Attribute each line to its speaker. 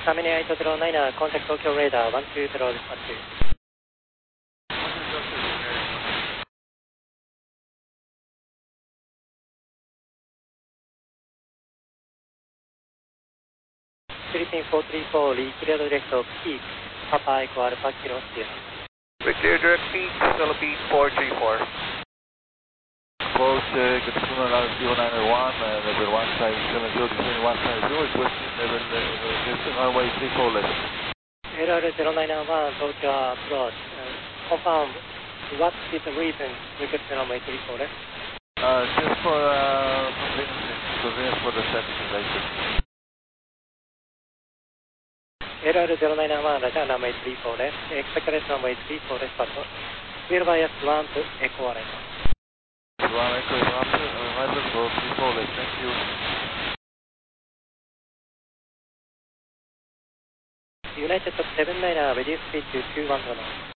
Speaker 1: 7809, contact Tokyo radar 120 dispatch. Philippine 434, clear direct peak, Papa Echo Alpha Kilo Sierra.
Speaker 2: Clear direct peak, Philippine 434.
Speaker 3: Approach, good afternoon, RC191, level 150, descending 150, requesting level, runway 34 left.
Speaker 1: LR0991, Tokyo approach, confirm what is the reason requesting runway 34 left?
Speaker 3: Just for convenience for the service later.
Speaker 1: LR0991, Raja runway 34 left, expected runway 34 left, patrol. Clear bias 1 to Echo Alpha.
Speaker 3: 1 Echo is after, arrival for 34 left, thank you.
Speaker 1: United 79, ready speed to 21 knots.